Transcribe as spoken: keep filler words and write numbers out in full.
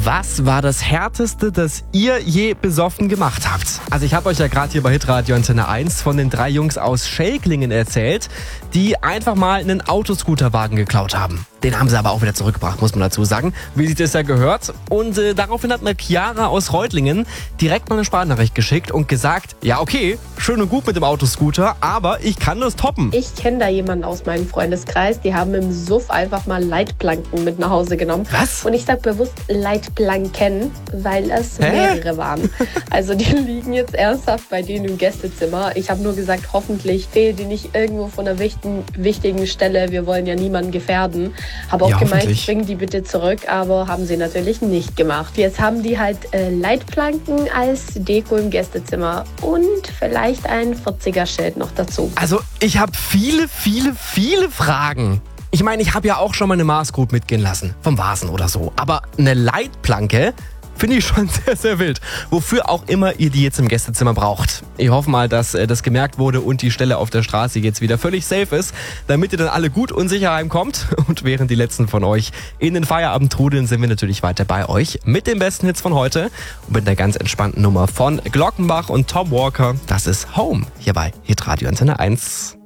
Was war das Härteste, das ihr je besoffen gemacht habt? Also ich habe euch ja gerade hier bei Hitradio Antenne eins von den drei Jungs aus Schelklingen erzählt, die einfach mal einen Autoscooterwagen geklaut haben. Den haben sie aber auch wieder zurückgebracht, muss man dazu sagen, wie sich das ja gehört. Und äh, daraufhin hat mir Chiara aus Reutlingen direkt mal eine Sprachnachricht geschickt und gesagt, ja okay, schön und gut mit dem Autoscooter, aber ich kann das toppen. Ich kenne da jemanden aus meinem Freundeskreis, die haben im Suff einfach mal Leitplanken mit nach Hause genommen. Was? Und ich sag bewusst Leitplanken, weil es Hä? mehrere waren. Also die liegen jetzt ernsthaft bei denen im Gästezimmer. Ich habe nur gesagt, hoffentlich fehlen die nicht irgendwo von einer wichtigen, wichtigen Stelle. Wir wollen ja niemanden gefährden. Habe auch Ja, gemeint, hoffentlich. bringen die bitte zurück, aber haben sie natürlich nicht gemacht. Jetzt haben die halt äh, Leitplanken als Deko im Gästezimmer und vielleicht ein vierziger-Schild noch dazu. Also ich habe viele, viele, viele Fragen. Ich meine, ich habe ja auch schon mal eine Maßgrube mitgehen lassen, vom Vasen oder so. Aber eine Leitplanke finde ich schon sehr, sehr wild. Wofür auch immer ihr die jetzt im Gästezimmer braucht. Ich hoffe mal, dass äh, das gemerkt wurde und die Stelle auf der Straße jetzt wieder völlig safe ist, damit ihr dann alle gut und sicher heimkommt. Und während die letzten von euch in den Feierabend trudeln, sind wir natürlich weiter bei euch mit den besten Hits von heute und mit einer ganz entspannten Nummer von Glockenbach und Tom Walker. Das ist Home hier bei Hitradio Antenne eins.